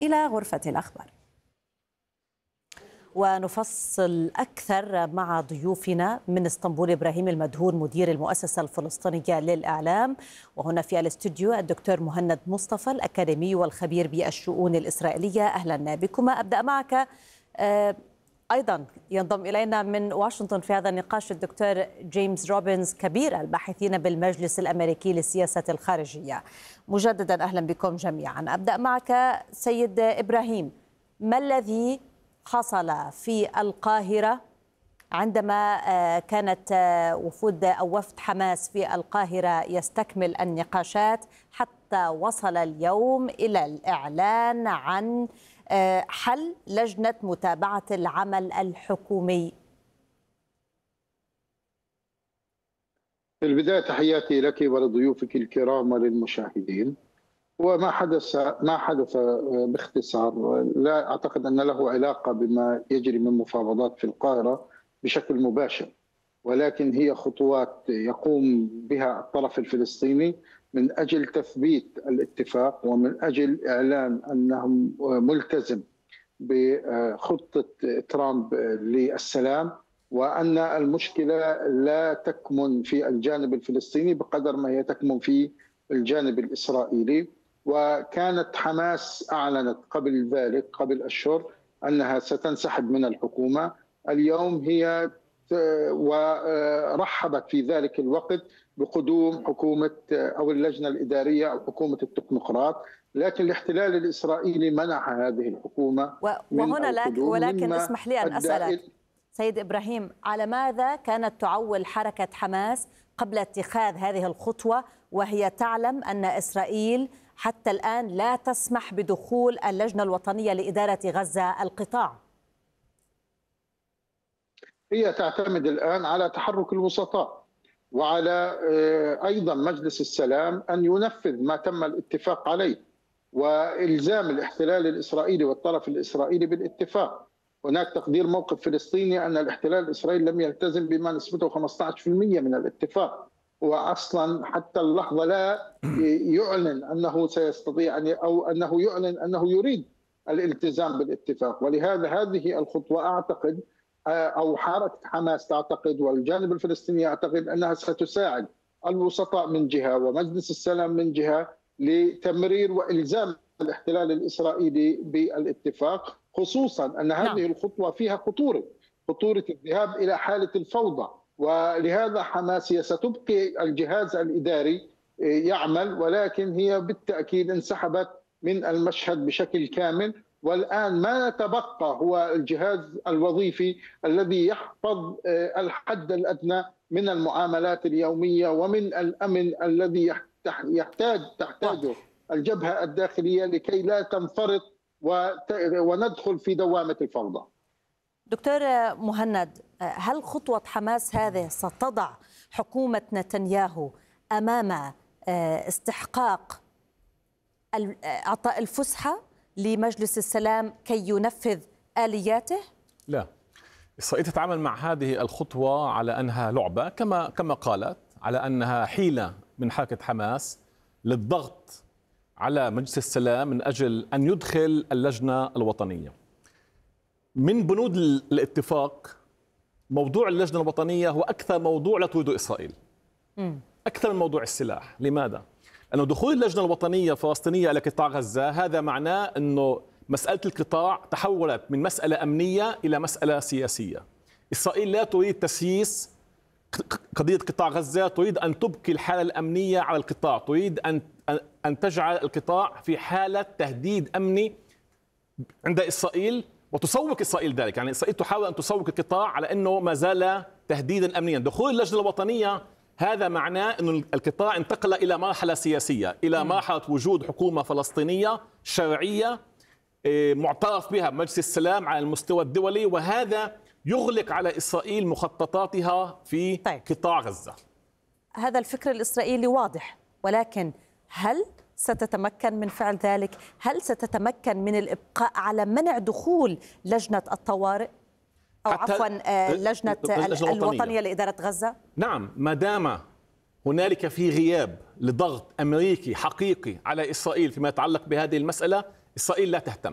إلى غرفة الأخبار ونفصل أكثر مع ضيوفنا من اسطنبول. إبراهيم المدهور مدير المؤسسة الفلسطينية للإعلام، وهنا في الاستوديو الدكتور مهند مصطفى الأكاديمي والخبير بالشؤون الإسرائيلية. أهلا بكما. أبدأ معك. أيضا ينضم إلينا من واشنطن في هذا النقاش الدكتور جيمس روبنز كبير الباحثين بالمجلس الأمريكي للسياسة الخارجية. مجددا أهلا بكم جميعا. أبدأ معك سيد إبراهيم، ما الذي حصل في القاهرة عندما كانت وفود أو وفد حماس في القاهرة يستكمل النقاشات حتى وصل اليوم إلى الإعلان عن حل لجنة متابعة العمل الحكومي؟ في البداية تحياتي لك ولضيوفك الكرام وللمشاهدين. وما حدث باختصار لا أعتقد أن له علاقة بما يجري من مفاوضات في القاهرة بشكل مباشر، ولكن هي خطوات يقوم بها الطرف الفلسطيني من أجل تثبيت الاتفاق ومن أجل إعلان أنه ملتزم بخطة ترامب للسلام، وأن المشكلة لا تكمن في الجانب الفلسطيني بقدر ما هي تكمن في الجانب الإسرائيلي. وكانت حماس أعلنت قبل ذلك قبل أشهر أنها ستنسحب من الحكومة. اليوم هي ورحبت في ذلك الوقت بقدوم حكومة أو اللجنة الإدارية أو حكومة التكنوقراط، لكن الاحتلال الإسرائيلي منع هذه الحكومة وهنا لك، ولكن اسمح لي أن أسألك سيد إبراهيم، على ماذا كانت تعول حركة حماس قبل اتخاذ هذه الخطوة وهي تعلم أن إسرائيل حتى الآن لا تسمح بدخول اللجنة الوطنية لإدارة غزة القطاع؟ هي تعتمد الآن على تحرك الوسطاء وعلى أيضا مجلس السلام أن ينفذ ما تم الاتفاق عليه، وإلزام الاحتلال الإسرائيلي والطرف الإسرائيلي بالاتفاق. هناك تقدير موقف فلسطيني أن الاحتلال الإسرائيلي لم يلتزم بما نسبته 15% من الاتفاق، وأصلا حتى اللحظة لا يعلن أنه سيستطيع أو أنه يعلن أنه يريد الالتزام بالاتفاق. ولهذا هذه الخطوة أعتقد أو حركة حماس تعتقد والجانب الفلسطيني يعتقد أنها ستساعد الوسطاء من جهة ومجلس السلام من جهة لتمرير وإلزام الاحتلال الإسرائيلي بالاتفاق، خصوصا أن هذه الخطوة فيها خطورة الذهاب إلى حالة الفوضى. ولهذا حماس هي ستبقي الجهاز الإداري يعمل، ولكن هي بالتأكيد انسحبت من المشهد بشكل كامل. والآن ما تبقى هو الجهاز الوظيفي الذي يحفظ الحد الأدنى من المعاملات اليومية ومن الأمن الذي تحتاجه الجبهة الداخلية لكي لا تنفرط وندخل في دوامة الفوضى. دكتور مهند، هل خطوة حماس هذه ستضع حكومة نتنياهو أمام استحقاق إعطاء الفسحة لمجلس السلام كي ينفذ آلياته؟ لا، إسرائيل تتعامل مع هذه الخطوة على أنها لعبة كما قالت، على أنها حيلة من حركة حماس للضغط على مجلس السلام من أجل أن يدخل اللجنة الوطنية. من بنود الاتفاق موضوع اللجنة الوطنية هو أكثر موضوع لا تريده إسرائيل، أكثر من موضوع السلاح. لماذا؟ لأنه دخول اللجنة الوطنية الفلسطينية إلى قطاع غزة هذا معناه أنه مسألة القطاع تحولت من مسألة أمنية إلى مسألة سياسية. إسرائيل لا تريد تسييس قضية قطاع غزة، تريد أن تبقي الحالة الأمنية على القطاع، تريد أن تجعل القطاع في حالة تهديد أمني عند إسرائيل، وتسوق إسرائيل ذلك. يعني إسرائيل تحاول أن تسوق القطاع على أنه ما زال تهديدا أمنيا. دخول اللجنة الوطنية هذا معناه أن القطاع انتقل إلى مرحلة سياسية، إلى مرحلة وجود حكومة فلسطينية شرعية معترف بها بمجلس السلام على المستوى الدولي، وهذا يغلق على إسرائيل مخططاتها في قطاع غزة. هذا الفكر الإسرائيلي واضح، ولكن هل ستتمكن من فعل ذلك؟ هل ستتمكن من الإبقاء على منع دخول لجنة الطوارئ أو عفوا لجنة الوطنية لإدارة غزة؟ نعم، ما دام هنالك في غياب لضغط أمريكي حقيقي على إسرائيل فيما يتعلق بهذه المسألة، إسرائيل لا تهتم.